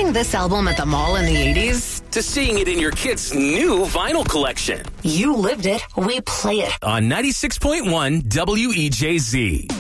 hearing this album at the mall in the 80s to seeing it in your kid's new vinyl collection. You lived it. We play it on 96.1 WEJZ.